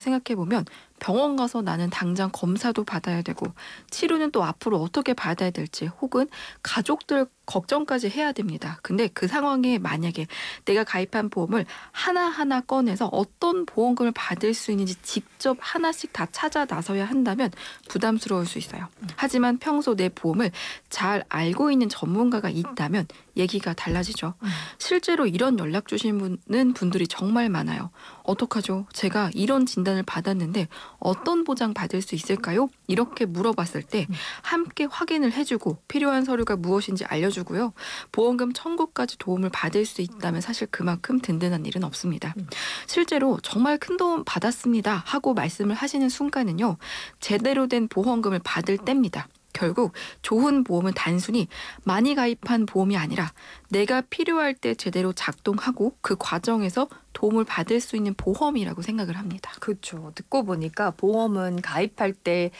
생각해보면 병원 가서 나는 당장 검사도 받아야 되고 치료는 또 앞으로 어떻게 받아야 될지 혹은 가족들 걱정까지 해야 됩니다. 근데 그 상황에 만약에 내가 가입한 보험을 하나하나 꺼내서 어떤 보험금을 받을 수 있는지 직접 하나씩 다 찾아 나서야 한다면 부담스러울 수 있어요. 하지만 평소 내 보험을 잘 알고 있는 전문가가 있다면 얘기가 달라지죠. 실제로 이런 연락 주신 분들이 정말 많아요. 어떡하죠? 제가 이런 진단을 받았는데 어떤 보장 받을 수 있을까요? 이렇게 물어봤을 때 함께 확인을 해주고 필요한 서류가 무엇인지 알려주고요. 보험금 청구까지 도움을 받을 수 있다면 사실 그만큼 든든한 일은 없습니다. 실제로 정말 큰 도움 받았습니다 하고 말씀을 하시는 순간은요. 제대로 된 보험금을 받을 때입니다. 결국 좋은 보험은 단순히 많이 가입한 보험이 아니라 내가 필요할 때 제대로 작동하고 그 과정에서 도움을 받을 수 있는 보험이라고 생각을 합니다. 그렇죠. 듣고 보니까 보험은 가입할 때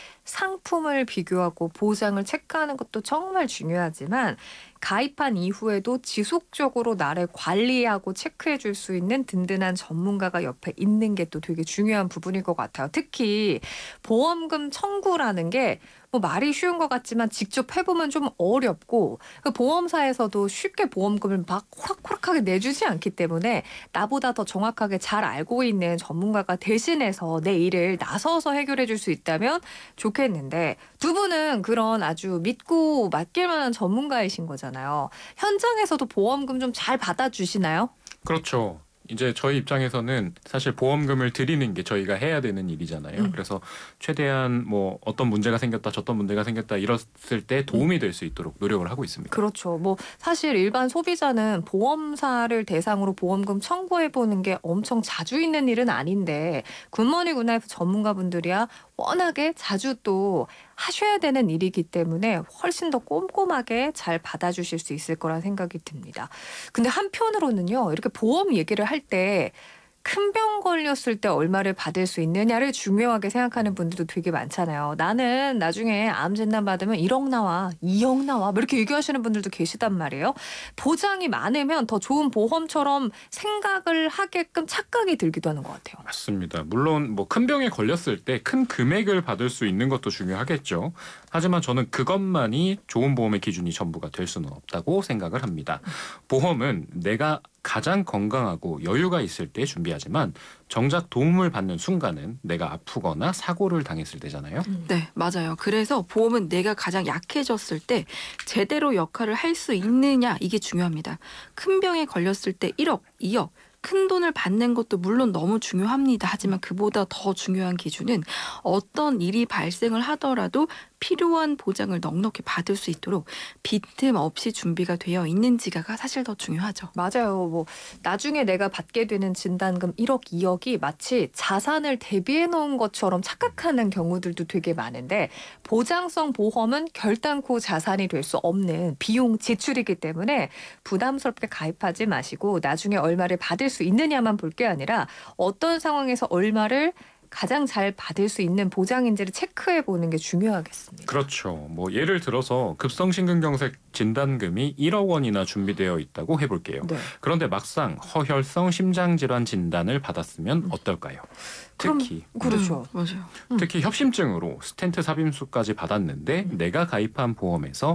상품을 비교하고 보장을 체크하는 것도 정말 중요하지만 가입한 이후에도 지속적으로 나를 관리하고 체크해 줄 수 있는 든든한 전문가가 옆에 있는 게 또 되게 중요한 부분일 것 같아요. 특히 보험금 청구라는 게 뭐 말이 쉬운 것 같지만 직접 해보면 좀 어렵고 그 보험사에서도 쉽게 보험금을 막 호락호락하게 내주지 않기 때문에 나보다 더 정확하게 잘 알고 있는 전문가가 대신해서 내 일을 나서서 해결해 줄 수 있다면 좋겠는데 두 분은 그런 아주 믿고 맡길 만한 전문가이신 거잖아요. 현장에서도 보험금 좀 잘 받아주시나요? 그렇죠. 이제 저희 입장에서는 사실 보험금을 드리는 게 저희가 해야 되는 일이잖아요. 그래서 최대한 뭐 어떤 문제가 생겼다, 저떤 문제가 생겼다 이랬을 때 도움이 될 수 있도록 노력을 하고 있습니다. 그렇죠. 뭐 사실 일반 소비자는 보험사를 대상으로 보험금 청구해 보는 게 엄청 자주 있는 일은 아닌데 굿모닝 굿나잇 전문가분들이야 워낙에 자주 또 하셔야 되는 일이기 때문에 훨씬 더 꼼꼼하게 잘 받아주실 수 있을 거란 생각이 듭니다. 근데 한편으로는요. 이렇게 보험 얘기를 할 때 큰 병 걸렸을 때 얼마를 받을 수 있느냐를 중요하게 생각하는 분들도 되게 많잖아요. 나는 나중에 암 진단 받으면 1억 나와, 2억 나와, 뭐 이렇게 얘기하시는 분들도 계시단 말이에요. 보장이 많으면 더 좋은 보험처럼 생각을 하게끔 착각이 들기도 하는 것 같아요. 맞습니다. 물론 뭐 큰 병에 걸렸을 때 큰 금액을 받을 수 있는 것도 중요하겠죠. 하지만 저는 그것만이 좋은 보험의 기준이 전부가 될 수는 없다고 생각을 합니다. 보험은 내가 가장 건강하고 여유가 있을 때 준비하지만 정작 도움을 받는 순간은 내가 아프거나 사고를 당했을 때잖아요. 네, 맞아요. 그래서 보험은 내가 가장 약해졌을 때 제대로 역할을 할 수 있느냐 이게 중요합니다. 큰 병에 걸렸을 때 1억, 2억 큰 돈을 받는 것도 물론 너무 중요합니다. 하지만 그보다 더 중요한 기준은 어떤 일이 발생을 하더라도 필요한 보장을 넉넉히 받을 수 있도록 빈틈없이 준비가 되어 있는지가 사실 더 중요하죠. 맞아요. 뭐 나중에 내가 받게 되는 진단금 1억, 2억이 마치 자산을 대비해 놓은 것처럼 착각하는 경우들도 되게 많은데 보장성 보험은 결단코 자산이 될 수 없는 비용 지출이기 때문에 부담스럽게 가입하지 마시고 나중에 얼마를 받을 수 있느냐만 볼 게 아니라 어떤 상황에서 얼마를 가장 잘 받을 수 있는 보장인지를 체크해 보는 게 중요하겠습니다. 그렇죠. 뭐 예를 들어서 급성심근경색 진단금이 1억 원이나 준비되어 있다고 해볼게요. 네. 그런데 막상 허혈성 심장질환 진단을 받았으면 어떨까요? 특히 그렇죠. 맞아요. 특히 협심증으로 스텐트 삽입수까지 받았는데 내가 가입한 보험에서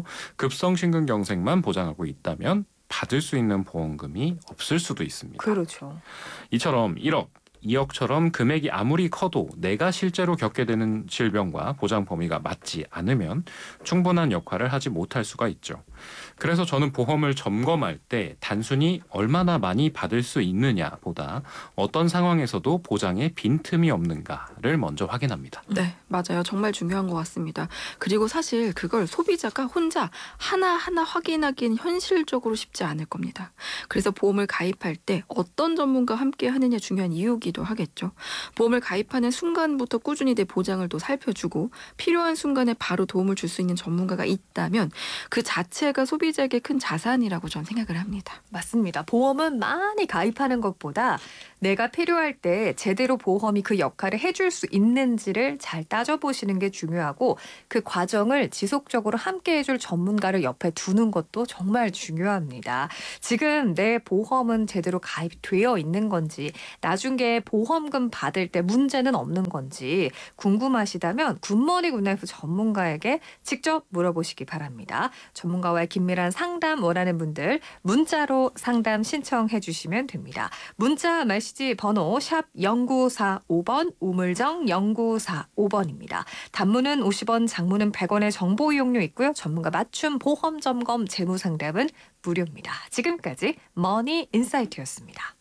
급성심근경색만 보장하고 있다면 받을 수 있는 보험금이 없을 수도 있습니다. 그렇죠. 이처럼 1억, 2억처럼 금액이 아무리 커도 내가 실제로 겪게 되는 질병과 보장 범위가 맞지 않으면 충분한 역할을 하지 못할 수가 있죠. 그래서 저는 보험을 점검할 때 단순히 얼마나 많이 받을 수 있느냐보다 어떤 상황에서도 보장에 빈틈이 없는가를 먼저 확인합니다. 네, 맞아요. 정말 중요한 것 같습니다. 그리고 사실 그걸 소비자가 혼자 하나하나 확인하기는 현실적으로 쉽지 않을 겁니다. 그래서 보험을 가입할 때 어떤 전문가와 함께 하느냐 중요한 이유기도 하겠죠. 보험을 가입하는 순간부터 꾸준히 내 보장을 또 살펴주고 필요한 순간에 바로 도움을 줄 수 있는 전문가가 있다면 그 자체가 소비자에게 큰 자산이라고 저는 생각을 합니다. 맞습니다. 보험은 많이 가입하는 것보다 내가 필요할 때 제대로 보험이 그 역할을 해줄 수 있는지를 잘 따져보시는 게 중요하고 그 과정을 지속적으로 함께 해줄 전문가를 옆에 두는 것도 정말 중요합니다. 지금 내 보험은 제대로 가입되어 있는 건지 나중에 보험금 받을 때 문제는 없는 건지 궁금하시다면 굿모닝 굿나이프 전문가에게 직접 물어보시기 바랍니다. 전문가와의 긴밀한 상담 원하는 분들 문자로 상담 신청해 주시면 됩니다. 문자 메시지 번호 샵 0945번 우물정 0945번입니다. 단문은 50원, 장문은 100원의 정보 이용료 있고요. 전문가 맞춤 보험 점검 재무 상담은 무료입니다. 지금까지 머니 인사이트였습니다.